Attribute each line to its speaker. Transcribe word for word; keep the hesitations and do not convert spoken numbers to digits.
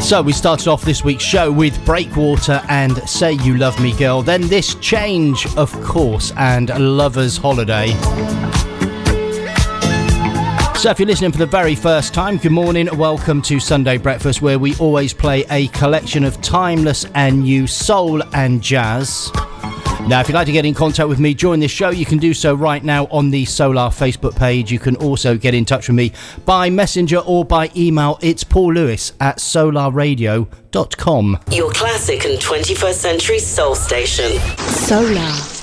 Speaker 1: So we started off this week's show with Breakwater and Say You Love Me Girl, then This Change, of course, and Lover's Holiday. So if you're listening for the very first time, good morning, welcome to Sunday Breakfast, where we always play a collection of timeless and new soul and jazz. Now, if you'd like to get in contact with me during this show, you can do so right now on the Solar Facebook page. You can also get in touch with me by messenger or by email. It's Paul Lewis at solar radio dot com.
Speaker 2: Your classic and twenty-first century soul station.
Speaker 3: Solar.